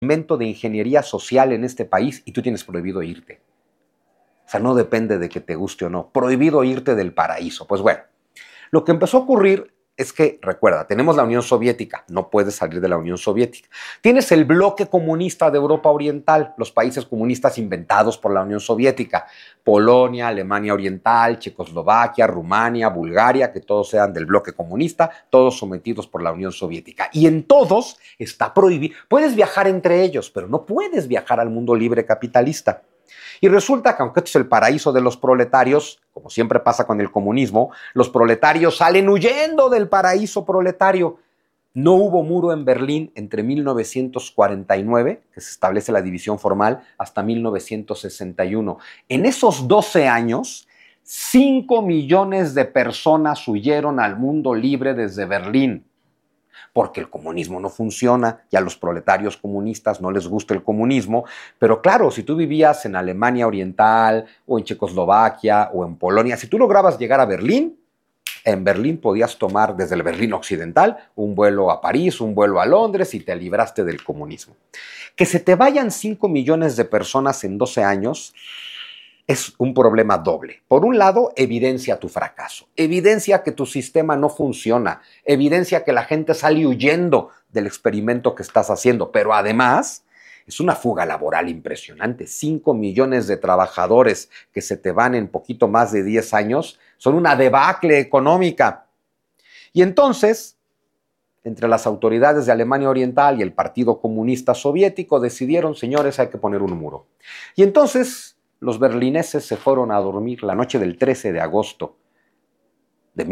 Invento de ingeniería social en este país y tú tienes prohibido irte. O sea, no depende de que te guste o no. Prohibido irte del paraíso. Pues bueno, lo que empezó a ocurrir es que, recuerda, tenemos la Unión Soviética, no puedes salir de la Unión Soviética. Tienes el bloque comunista de Europa Oriental, los países comunistas inventados por la Unión Soviética, Polonia, Alemania Oriental, Checoslovaquia, Rumania, Bulgaria, que todos sean del bloque comunista, todos sometidos por la Unión Soviética. Y en todos está prohibido. Puedes viajar entre ellos, pero no puedes viajar al mundo libre capitalista. Y resulta que aunque esto es el paraíso de los proletarios, como siempre pasa con el comunismo, los proletarios salen huyendo del paraíso proletario. No hubo muro en Berlín entre 1949, que se establece la división formal, hasta 1961. En esos 12 años, 5 millones de personas huyeron al mundo libre desde Berlín. Porque el comunismo no funciona y a los proletarios comunistas no les gusta el comunismo, pero claro, si tú vivías en Alemania Oriental o en Checoslovaquia o en Polonia, si tú lograbas llegar a Berlín, en Berlín podías tomar desde el Berlín Occidental un vuelo a París, un vuelo a Londres y te libraste del comunismo. Que se te vayan 5 millones de personas en 12 años es un problema doble. Por un lado, evidencia tu fracaso, evidencia que tu sistema no funciona, evidencia que la gente sale huyendo del experimento que estás haciendo, pero además es una fuga laboral impresionante. 5 millones de trabajadores que se te van en poquito más de 10 años son una debacle económica. Y entonces, entre las autoridades de Alemania Oriental y el Partido Comunista Soviético decidieron, señores, hay que poner un muro. Y entonces los berlineses se fueron a dormir la noche del 13 de agosto de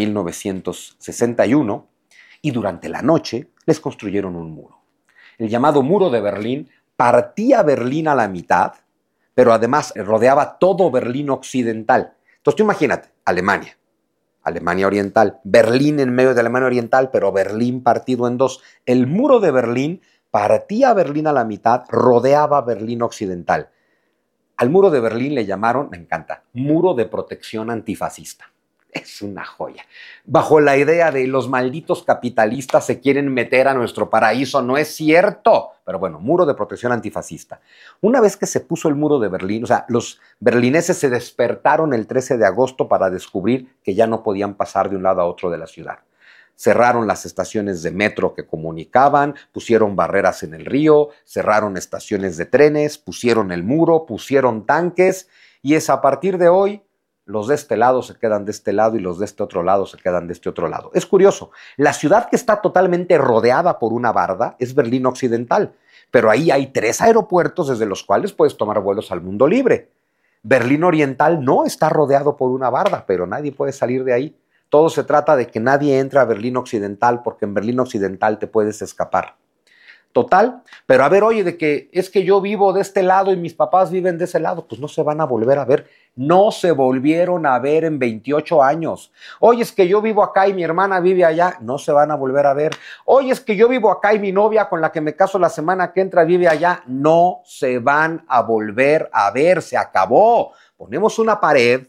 1961 y durante la noche les construyeron un muro. El llamado Muro de Berlín partía Berlín a la mitad, pero además rodeaba todo Berlín occidental. Entonces tú imagínate, Alemania, Alemania Oriental, Berlín en medio de Alemania Oriental, pero Berlín partido en dos. El Muro de Berlín partía Berlín a la mitad, rodeaba Berlín occidental. Al muro de Berlín le llamaron, me encanta, muro de protección antifascista. Es una joya. Bajo la idea de los malditos capitalistas se quieren meter a nuestro paraíso, no es cierto. Pero bueno, muro de protección antifascista. Una vez que se puso el muro de Berlín, o sea, los berlineses se despertaron el 13 de agosto para descubrir que ya no podían pasar de un lado a otro de la ciudad. Cerraron las estaciones de metro que comunicaban, pusieron barreras en el río, cerraron estaciones de trenes, pusieron el muro, pusieron tanques y es a partir de hoy los de este lado se quedan de este lado y los de este otro lado se quedan de este otro lado. Es curioso, la ciudad que está totalmente rodeada por una barda es Berlín Occidental, pero ahí hay 3 aeropuertos desde los cuales puedes tomar vuelos al mundo libre. Berlín Oriental no está rodeado por una barda, pero nadie puede salir de ahí. Todo se trata de que nadie entre a Berlín Occidental porque en Berlín Occidental te puedes escapar. Total, pero a ver, oye, de que es que yo vivo de este lado y mis papás viven de ese lado, pues no se van a volver a ver. No se volvieron a ver en 28 años. Oye, es que yo vivo acá y mi hermana vive allá, no se van a volver a ver. Oye, es que yo vivo acá y mi novia con la que me caso la semana que entra vive allá, no se van a volver a ver, se acabó. Ponemos una pared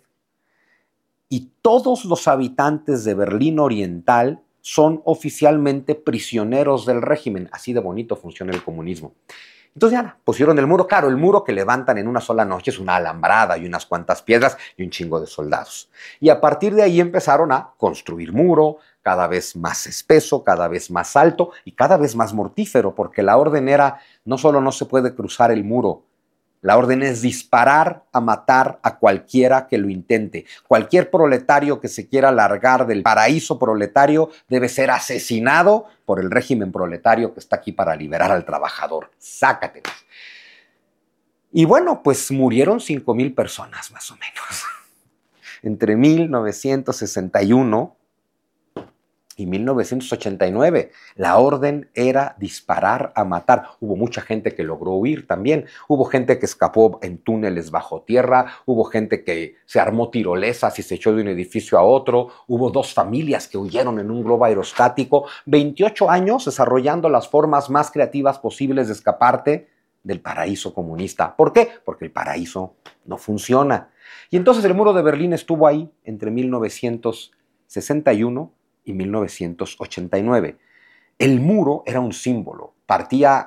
y todos los habitantes de Berlín Oriental son oficialmente prisioneros del régimen. Así de bonito funciona el comunismo. Entonces ya pusieron el muro. Claro, el muro que levantan en una sola noche es una alambrada y unas cuantas piedras y un chingo de soldados. Y a partir de ahí empezaron a construir muro, cada vez más espeso, cada vez más alto y cada vez más mortífero, porque la orden era, no solo no se puede cruzar el muro, la orden es disparar a matar a cualquiera que lo intente. Cualquier proletario que se quiera largar del paraíso proletario debe ser asesinado por el régimen proletario que está aquí para liberar al trabajador. Sácatelos. Y bueno, pues murieron 5,000 personas más o menos. Entre 1961 y 1989. La orden era disparar a matar. Hubo mucha gente que logró huir también. Hubo gente que escapó en túneles bajo tierra. Hubo gente que se armó tirolesas y se echó de un edificio a otro. Hubo 2 familias que huyeron en un globo aerostático. 28 años desarrollando las formas más creativas posibles de escaparte del paraíso comunista. ¿Por qué? Porque el paraíso no funciona. Y entonces el muro de Berlín estuvo ahí entre 1961 y 1989. El muro era un símbolo, partía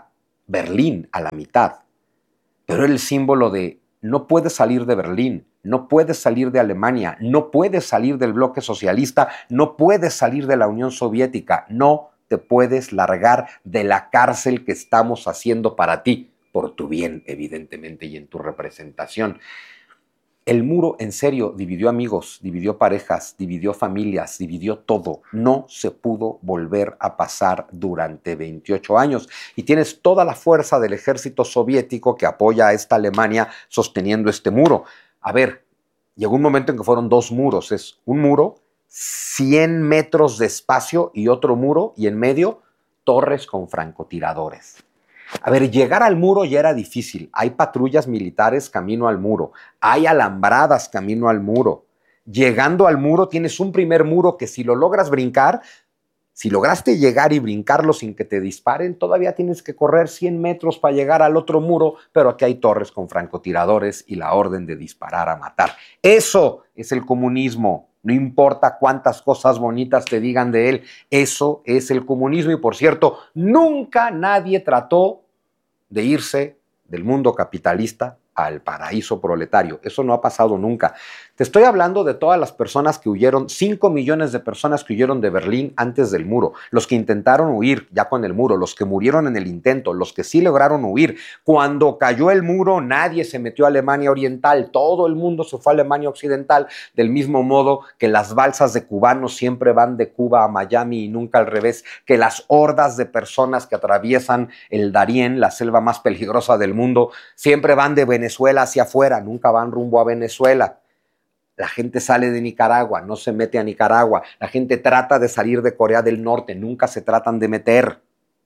Berlín a la mitad, pero era el símbolo de no puedes salir de Berlín, no puedes salir de Alemania, no puedes salir del bloque socialista, no puedes salir de la Unión Soviética, no te puedes largar de la cárcel que estamos haciendo para ti, por tu bien, evidentemente, y en tu representación. El muro, en serio, dividió amigos, dividió parejas, dividió familias, dividió todo. No se pudo volver a pasar durante 28 años. Y tienes toda la fuerza del ejército soviético que apoya a esta Alemania sosteniendo este muro. A ver, llegó un momento en que fueron dos muros. Es un muro, 100 metros de espacio y otro muro, y en medio, torres con francotiradores. A ver, llegar al muro ya era difícil. Hay patrullas militares camino al muro. Hay alambradas camino al muro. Llegando al muro tienes un primer muro que si lo logras brincar, si lograste llegar y brincarlo sin que te disparen, todavía tienes que correr 100 metros para llegar al otro muro, pero aquí hay torres con francotiradores y la orden de disparar a matar. Eso es el comunismo. No importa cuántas cosas bonitas te digan de él, eso es el comunismo. Y por cierto, nunca nadie trató de irse del mundo capitalista al paraíso proletario. Eso no ha pasado nunca. Te estoy hablando de todas las personas que huyeron, 5 millones de personas que huyeron de Berlín antes del muro, los que intentaron huir ya con el muro, los que murieron en el intento, los que sí lograron huir. Cuando cayó el muro, nadie se metió a Alemania Oriental, todo el mundo se fue a Alemania Occidental, del mismo modo que las balsas de cubanos siempre van de Cuba a Miami y nunca al revés, que las hordas de personas que atraviesan el Darién, la selva más peligrosa del mundo, siempre van de Venezuela hacia afuera, nunca van rumbo a Venezuela. La gente sale de Nicaragua, no se mete a Nicaragua. La gente trata de salir de Corea del Norte, nunca se tratan de meter.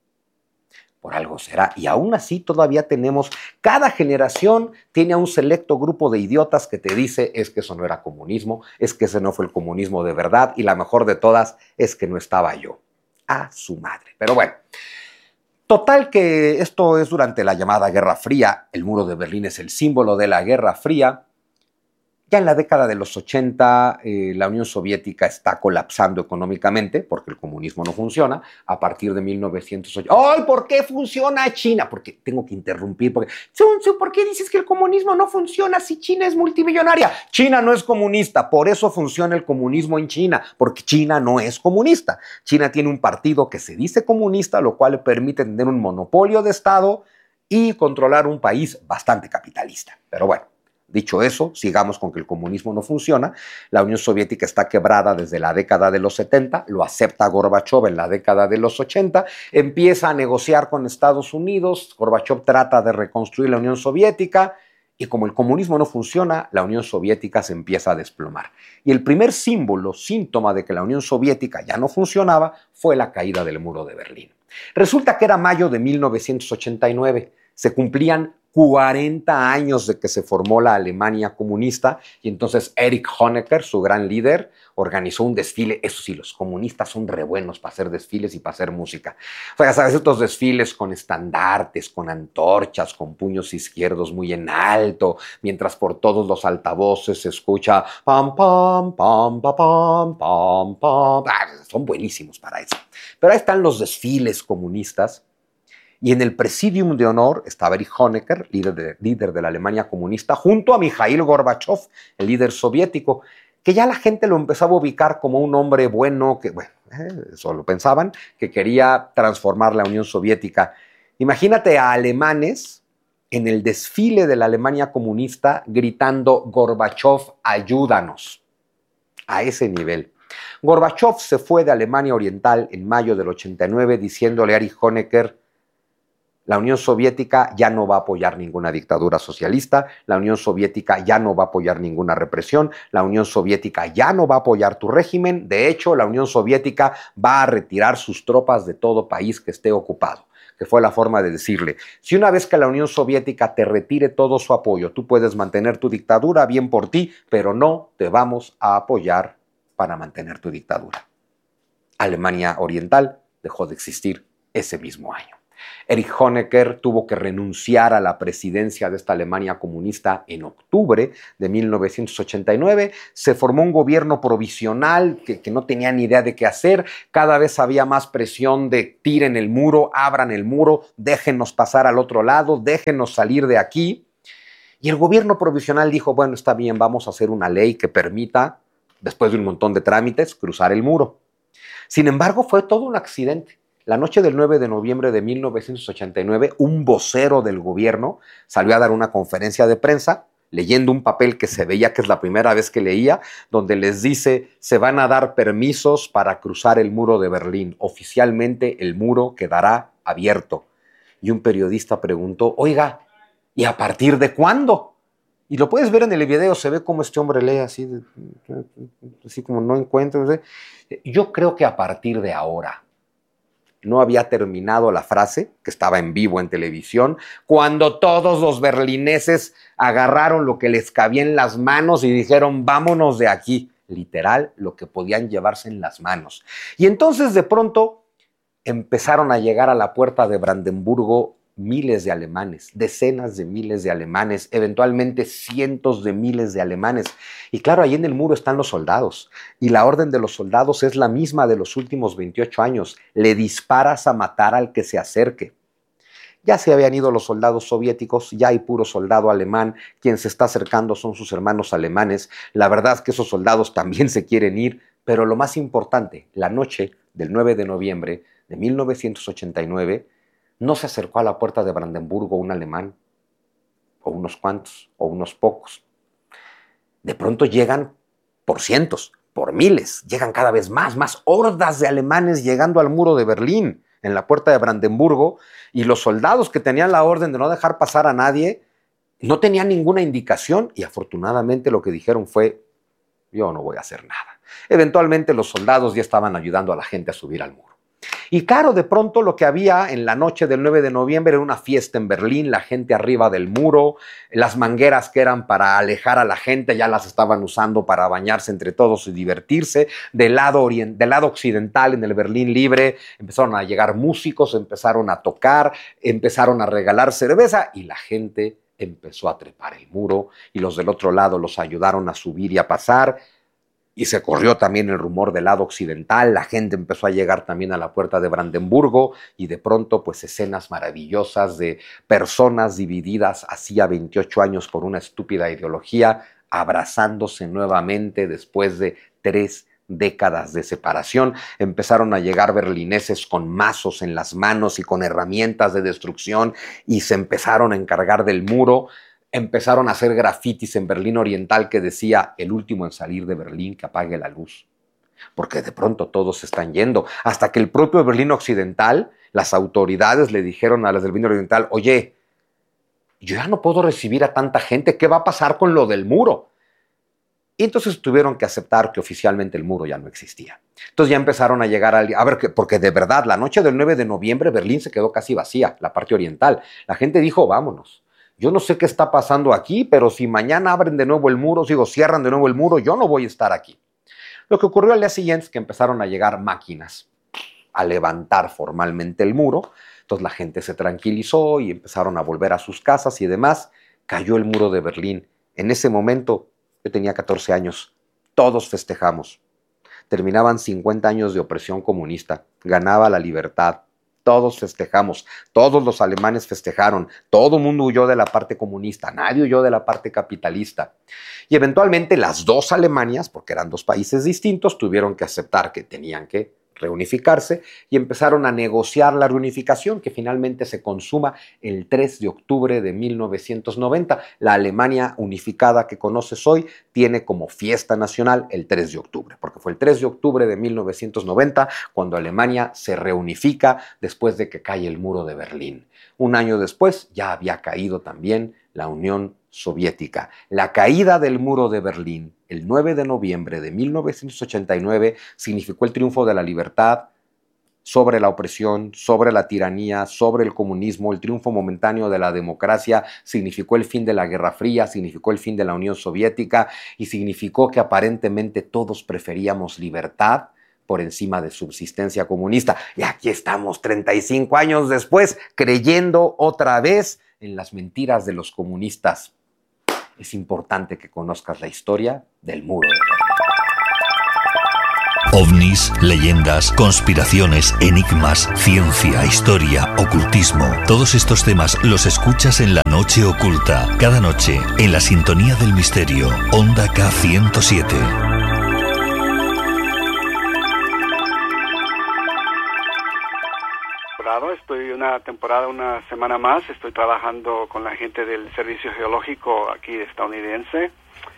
Por algo será. Y aún así todavía tenemos, cada generación tiene a un selecto grupo de idiotas que te dice es que eso no era comunismo, es que ese no fue el comunismo de verdad, y la mejor de todas es que no estaba yo. A su madre. Pero bueno. Total que esto es durante la llamada Guerra Fría. El muro de Berlín es el símbolo de la Guerra Fría. Ya en la década de los 80, la Unión Soviética está colapsando económicamente porque el comunismo no funciona. A partir de 1980. ¡Ay! ¿Por qué funciona China? Porque tengo que interrumpir. Porque, ¿por qué dices que el comunismo no funciona si China es multimillonaria? China no es comunista. Por eso funciona el comunismo en China. Porque China no es comunista. China tiene un partido que se dice comunista, lo cual le permite tener un monopolio de Estado y controlar un país bastante capitalista. Pero bueno. Dicho eso, sigamos con que el comunismo no funciona. La Unión Soviética está quebrada desde la década de los 70, lo acepta Gorbachov en la década de los 80, empieza a negociar con Estados Unidos, Gorbachov trata de reconstruir la Unión Soviética y como el comunismo no funciona, la Unión Soviética se empieza a desplomar. Y el primer símbolo, síntoma de que la Unión Soviética ya no funcionaba, fue la caída del muro de Berlín. Resulta que era mayo de 1989, se cumplían 40 años de que se formó la Alemania comunista y entonces Erich Honecker, su gran líder, organizó un desfile. Eso sí, los comunistas son re buenos para hacer desfiles y para hacer música. O sea, ya sabes, estos desfiles con estandartes, con antorchas, con puños izquierdos muy en alto, mientras por todos los altavoces se escucha pam, pam, pam, pam, pam, pam, pam. Son buenísimos para eso. Pero ahí están los desfiles comunistas. Y en el Presidium de Honor estaba Erich Honecker, líder de la Alemania comunista, junto a Mikhail Gorbachev, el líder soviético, que ya la gente lo empezaba a ubicar como un hombre bueno, que, bueno, eso lo pensaban, que quería transformar la Unión Soviética. Imagínate a alemanes en el desfile de la Alemania comunista gritando Gorbachev, ayúdanos, a ese nivel. Gorbachev se fue de Alemania Oriental en mayo del 89 diciéndole a Erich Honecker: la Unión Soviética ya no va a apoyar ninguna dictadura socialista, la Unión Soviética ya no va a apoyar ninguna represión, la Unión Soviética ya no va a apoyar tu régimen, de hecho, la Unión Soviética va a retirar sus tropas de todo país que esté ocupado, que fue la forma de decirle, si una vez que la Unión Soviética te retire todo su apoyo, tú puedes mantener tu dictadura, bien por ti, pero no te vamos a apoyar para mantener tu dictadura. Alemania Oriental dejó de existir ese mismo año. Erich Honecker tuvo que renunciar a la presidencia de esta Alemania comunista en octubre de 1989. Se formó un gobierno provisional que no tenía ni idea de qué hacer. Cada vez había más presión de tiren el muro, abran el muro, déjennos pasar al otro lado, déjennos salir de aquí. Y el gobierno provisional dijo, bueno, está bien, vamos a hacer una ley que permita, después de un montón de trámites, cruzar el muro. Sin embargo, fue todo un accidente. La noche del 9 de noviembre de 1989, un vocero del gobierno salió a dar una conferencia de prensa, leyendo un papel que se veía que es la primera vez que leía, donde les dice, se van a dar permisos para cruzar el muro de Berlín. Oficialmente el muro quedará abierto. Y un periodista preguntó, oiga, ¿y a partir de cuándo? Y lo puedes ver en el video, se ve como este hombre lee así como no encuentro. Yo creo que a partir de ahora. No había terminado la frase, que estaba en vivo en televisión, cuando todos los berlineses agarraron lo que les cabía en las manos y dijeron, vámonos de aquí. Literal, lo que podían llevarse en las manos. Y entonces de pronto empezaron a llegar a la puerta de Brandenburgo miles de alemanes, decenas de miles de alemanes, eventualmente cientos de miles de alemanes. Y claro, ahí en el muro están los soldados. Y la orden de los soldados es la misma de los últimos 28 años. Le disparas a matar al que se acerque. Ya se habían ido los soldados soviéticos, ya hay puro soldado alemán. Quien se está acercando son sus hermanos alemanes. La verdad es que esos soldados también se quieren ir. Pero lo más importante, la noche del 9 de noviembre de 1989, no se acercó a la puerta de Brandenburgo un alemán, o unos cuantos, o unos pocos. De pronto llegan por cientos, por miles, llegan cada vez más hordas de alemanes llegando al muro de Berlín, en la puerta de Brandenburgo, y los soldados que tenían la orden de no dejar pasar a nadie, no tenían ninguna indicación, y afortunadamente lo que dijeron fue, yo no voy a hacer nada. Eventualmente los soldados ya estaban ayudando a la gente a subir al muro. Y claro, de pronto lo que había en la noche del 9 de noviembre era una fiesta en Berlín, la gente arriba del muro, las mangueras que eran para alejar a la gente ya las estaban usando para bañarse entre todos y divertirse. Del lado occidental, en el Berlín libre, empezaron a llegar músicos, empezaron a tocar, empezaron a regalar cerveza y la gente empezó a trepar el muro y los del otro lado los ayudaron a subir y a pasar. Y se corrió también el rumor del lado occidental, la gente empezó a llegar también a la puerta de Brandenburgo y de pronto pues escenas maravillosas de personas divididas hacía 28 años por una estúpida ideología, abrazándose nuevamente después de 3 décadas de separación. Empezaron a llegar berlineses con mazos en las manos y con herramientas de destrucción y se empezaron a encargar del muro. Empezaron a hacer grafitis en Berlín Oriental que decía, el último en salir de Berlín que apague la luz. Porque de pronto todos se están yendo. Hasta que el propio Berlín Occidental, las autoridades le dijeron a las del Berlín Oriental, oye, yo ya no puedo recibir a tanta gente, ¿qué va a pasar con lo del muro? Y entonces tuvieron que aceptar que oficialmente el muro ya no existía. Entonces ya empezaron a llegar a ver, porque de verdad, la noche del 9 de noviembre Berlín se quedó casi vacía, la parte oriental. La gente dijo, vámonos. Yo no sé qué está pasando aquí, pero si mañana abren de nuevo el muro, cierran de nuevo el muro, yo no voy a estar aquí. Lo que ocurrió al día siguiente es que empezaron a llegar máquinas a levantar formalmente el muro. Entonces la gente se tranquilizó y empezaron a volver a sus casas y demás. Cayó el muro de Berlín. En ese momento, yo tenía 14 años. Todos festejamos. Terminaban 50 años de opresión comunista. Ganaba la libertad. Todos festejamos, todos los alemanes festejaron, todo el mundo huyó de la parte comunista, nadie huyó de la parte capitalista. Y eventualmente las dos Alemanias, porque eran dos países distintos, tuvieron que aceptar que tenían que reunificarse y empezaron a negociar la reunificación que finalmente se consuma el 3 de octubre de 1990. La Alemania unificada que conoces hoy tiene como fiesta nacional el 3 de octubre, porque fue el 3 de octubre de 1990 cuando Alemania se reunifica después de que cae el muro de Berlín. Un año después ya había caído también la Unión Soviética. La caída del muro de Berlín el 9 de noviembre de 1989 significó el triunfo de la libertad sobre la opresión, sobre la tiranía, sobre el comunismo. El triunfo momentáneo de la democracia significó el fin de la Guerra Fría, significó el fin de la Unión Soviética y significó que aparentemente todos preferíamos libertad por encima de subsistencia comunista. Y aquí estamos 35 años después, creyendo otra vez en las mentiras de los comunistas. Es importante que conozcas la historia del muro de Berlín. OVNIs, leyendas, conspiraciones, enigmas, ciencia, historia, ocultismo. Todos estos temas los escuchas en La Noche Oculta. Cada noche, en la sintonía del misterio. Onda K107. Estoy una semana más, estoy trabajando con la gente del Servicio Geológico aquí estadounidense.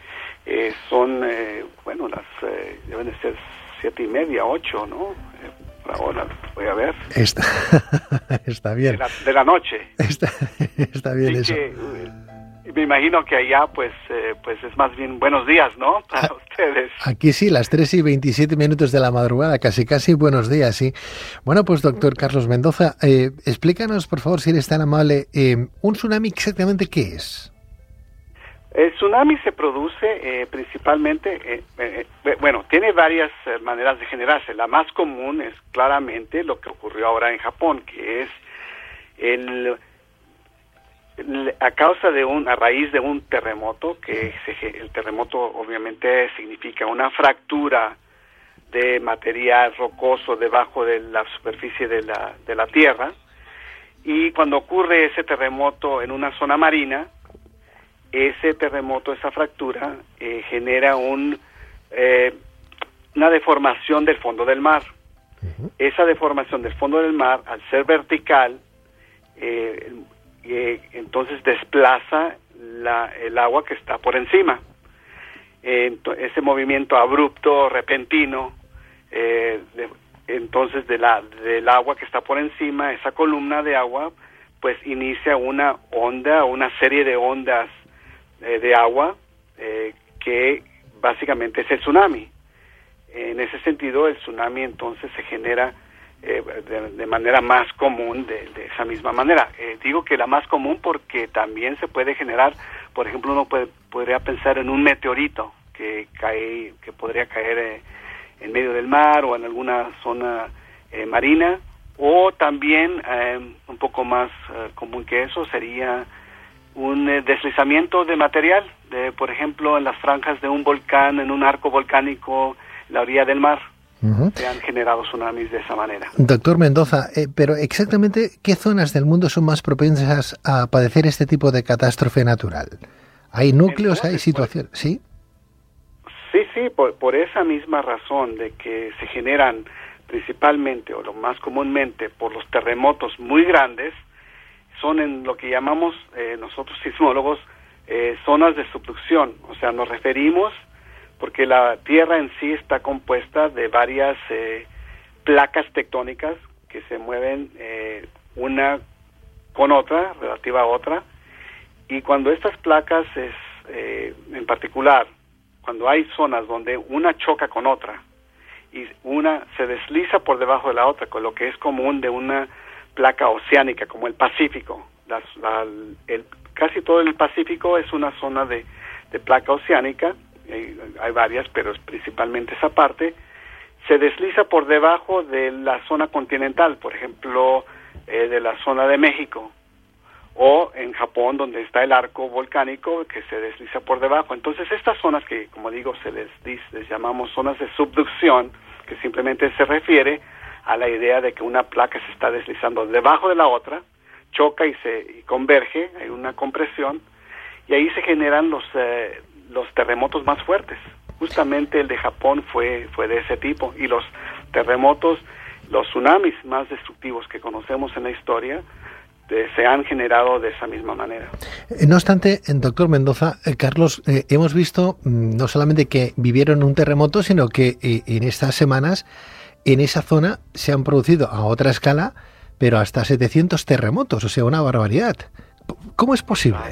Deben de ser 7:30, 8, ¿no? Por ahora, voy a ver. Está bien. De la noche. Está bien Así eso. Me imagino que allá, pues es más bien buenos días, ¿no? Para ustedes. Aquí sí, las 3:27 de la madrugada, casi buenos días, sí. Bueno, pues doctor Carlos Mendoza, explícanos, por favor, si eres tan amable, ¿un tsunami exactamente qué es? El tsunami se produce principalmente, tiene varias maneras de generarse. La más común es claramente lo que ocurrió ahora en Japón, que es a raíz de un terremoto, el terremoto obviamente significa una fractura de material rocoso debajo de la superficie de la tierra, y cuando ocurre ese terremoto en una zona marina, esa fractura genera una deformación del fondo del mar. Uh-huh. Esa deformación del fondo del mar, al ser vertical, entonces desplaza el agua que está por encima. Ese movimiento abrupto, repentino, entonces del agua que está por encima, esa columna de agua, pues inicia una serie de ondas de agua, que básicamente es el tsunami. En ese sentido, el tsunami entonces se genera de manera más común de esa misma manera. Digo que la más común porque también se puede generar, por ejemplo, uno podría pensar en un meteorito que podría caer en medio del mar o en alguna zona marina, o también un poco más común que eso sería un deslizamiento de material, por ejemplo, en las franjas de un volcán, en un arco volcánico, en la orilla del mar. Uh-huh. Se han generado tsunamis de esa manera. Doctor Mendoza, pero exactamente, ¿qué zonas del mundo son más propensas a padecer este tipo de catástrofe natural? ¿Hay núcleos, entonces, hay situaciones? ¿Sí? Sí, por esa misma razón de que se generan principalmente, o lo más comúnmente, por los terremotos muy grandes, son en lo que llamamos nosotros sismólogos zonas de subducción. O sea, nos referimos porque la Tierra en sí está compuesta de varias placas tectónicas que se mueven una con otra, relativa a otra, y cuando estas placas en particular, cuando hay zonas donde una choca con otra y una se desliza por debajo de la otra, con lo que es común de una placa oceánica como el Pacífico, casi todo el Pacífico es una zona de placa oceánica. Hay varias, pero es principalmente esa parte, se desliza por debajo de la zona continental, por ejemplo, de la zona de México, o en Japón, donde está el arco volcánico, que se desliza por debajo. Entonces, estas zonas que, como digo, les llamamos zonas de subducción, que simplemente se refiere a la idea de que una placa se está deslizando debajo de la otra, choca y converge, hay una compresión, y ahí se generan los terremotos más fuertes. Justamente el de Japón fue de ese tipo, y los terremotos, los tsunamis más destructivos que conocemos en la historia, se han generado de esa misma manera. No obstante, doctor Mendoza, Carlos, hemos visto no solamente que vivieron un terremoto, sino que en estas semanas en esa zona se han producido a otra escala, pero hasta 700 terremotos, o sea, una barbaridad. ¿Cómo es posible?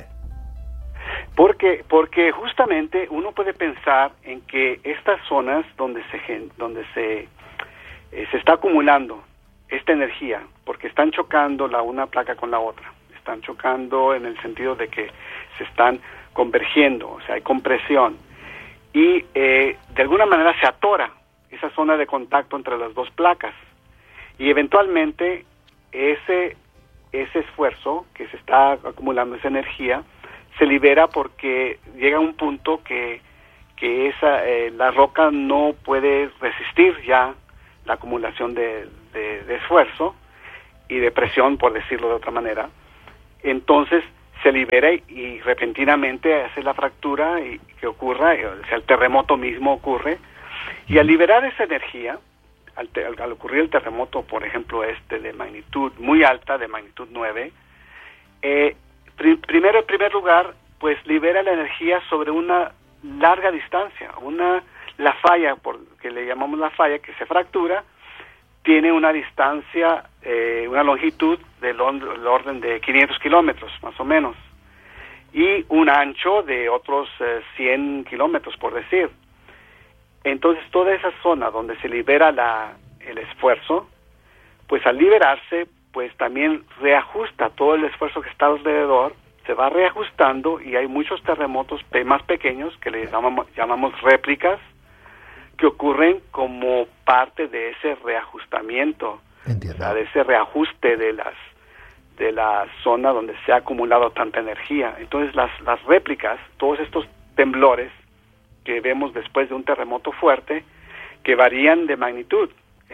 Porque justamente uno puede pensar en que estas zonas donde se está acumulando esta energía, porque están chocando una placa con la otra, están chocando en el sentido de que se están convergiendo, o sea, hay compresión, y de alguna manera se atora esa zona de contacto entre las dos placas. Y eventualmente ese esfuerzo que se está acumulando, esa energía, se libera porque llega a un punto que la roca no puede resistir ya la acumulación de esfuerzo y de presión, por decirlo de otra manera. Entonces se libera y repentinamente hace la fractura y que ocurra, o sea, el terremoto mismo ocurre. Y al liberar esa energía, al ocurrir el terremoto, por ejemplo, de magnitud muy alta, de magnitud 9, primero, en primer lugar, pues libera la energía sobre una larga distancia. La falla, que le llamamos la falla, que se fractura, tiene una distancia, una longitud del orden de 500 kilómetros, más o menos, y un ancho de otros 100 kilómetros, por decir. Entonces, toda esa zona donde se libera el esfuerzo, pues al liberarse, pues también reajusta todo el esfuerzo que está alrededor, se va reajustando y hay muchos terremotos más pequeños que le llamamos réplicas, que ocurren como parte de ese reajustamiento, o sea, de ese reajuste de la zona donde se ha acumulado tanta energía. Entonces las réplicas, todos estos temblores que vemos después de un terremoto fuerte, que varían de magnitud,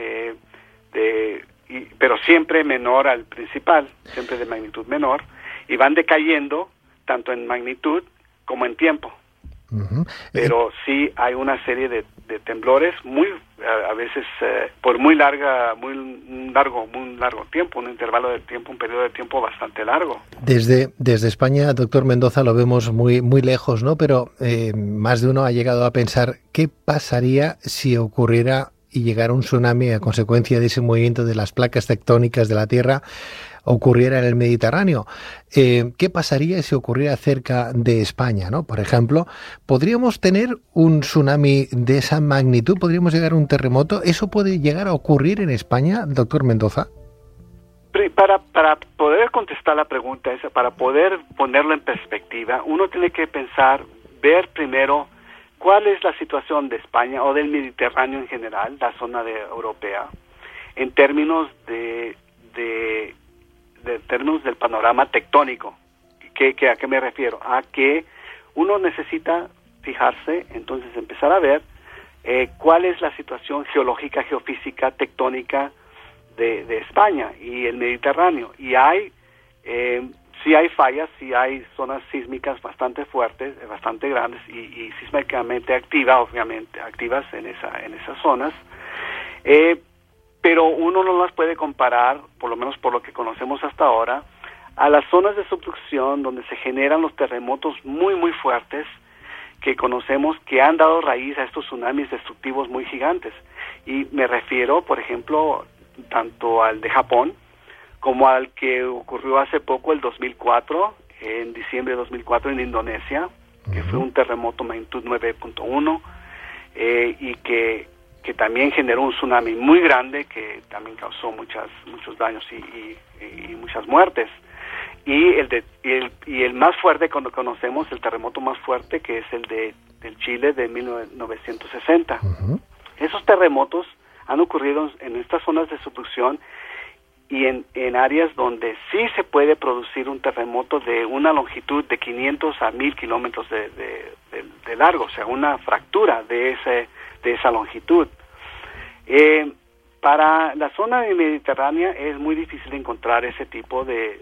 pero siempre menor al principal, siempre de magnitud menor, y van decayendo tanto en magnitud como en tiempo. Uh-huh. Pero sí hay una serie de temblores a veces por muy largo tiempo, un intervalo de tiempo, un periodo de tiempo bastante largo. Desde España, doctor Mendoza, lo vemos muy lejos, ¿no? Pero más de uno ha llegado a pensar qué pasaría si ocurriera y llegara un tsunami a consecuencia de ese movimiento de las placas tectónicas de la Tierra, ocurriera en el Mediterráneo. ¿Qué pasaría si ocurriera cerca de España, ¿no? Por ejemplo, ¿podríamos tener un tsunami de esa magnitud? ¿Podríamos llegar a un terremoto? ¿Eso puede llegar a ocurrir en España, doctor Mendoza? Para poder contestar la pregunta esa, para poder ponerlo en perspectiva, uno tiene que ver primero cuál es la situación de España o del Mediterráneo en general, la zona europea, en términos términos del panorama tectónico. ¿A qué me refiero? A que uno necesita fijarse, entonces empezar a ver cuál es la situación geológica, geofísica, tectónica de España y el Mediterráneo. Y sí hay fallas, sí hay zonas sísmicas bastante fuertes, bastante grandes y sísmicamente activas en esas zonas. Pero uno no las puede comparar, por lo menos por lo que conocemos hasta ahora, a las zonas de subducción donde se generan los terremotos muy, muy fuertes que conocemos que han dado raíz a estos tsunamis destructivos muy gigantes. Y me refiero, por ejemplo, tanto al de Japón como al que ocurrió hace poco, el 2004, en diciembre de 2004 en Indonesia, que fue un terremoto magnitud 9.1 y que también generó un tsunami muy grande que también causó muchos daños y muchas muertes. Y el más fuerte cuando conocemos, el terremoto más fuerte, que es el del Chile de 1960. Uh-huh. Esos terremotos han ocurrido en estas zonas de subducción y en áreas donde sí se puede producir un terremoto de una longitud de 500 a 1000 kilómetros de largo, o sea, una fractura de esa longitud. Para la zona mediterránea es muy difícil encontrar ese tipo de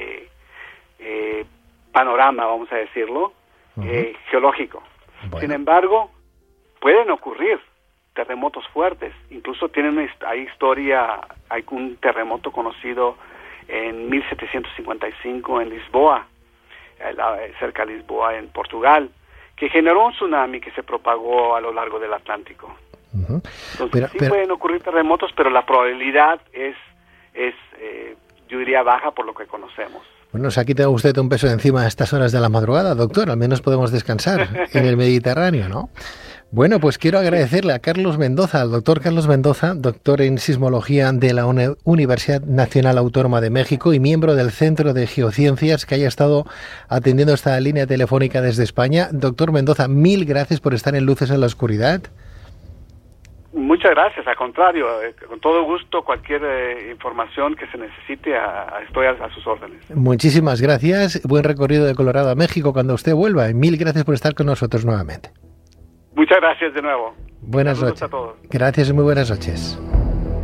panorama, vamos a decirlo, uh-huh. Geológico. Bueno. Sin embargo, pueden ocurrir terremotos fuertes. Incluso hay un terremoto conocido en 1755 en Lisboa, cerca de Lisboa, en Portugal, que generó un tsunami que se propagó a lo largo del Atlántico. Uh-huh. Entonces, pueden ocurrir terremotos, pero la probabilidad es yo diría baja por lo que conocemos. Bueno, se ha quitado usted un peso de encima a estas horas de la madrugada, doctor. Al menos podemos descansar en el Mediterráneo, ¿no? Bueno, pues quiero agradecerle a Carlos Mendoza, al doctor Carlos Mendoza, doctor en sismología de la Universidad Nacional Autónoma de México y miembro del Centro de Geociencias, que haya estado atendiendo esta línea telefónica desde España. Doctor Mendoza, mil gracias por estar en Luces en la Oscuridad. Muchas gracias, al contrario, con todo gusto, cualquier información que se necesite, estoy a sus órdenes. Muchísimas gracias, buen recorrido de Colorado a México cuando usted vuelva, y mil gracias por estar con nosotros nuevamente. Muchas gracias de nuevo. Buenas Saludos noches. a todos. Gracias y muy buenas noches.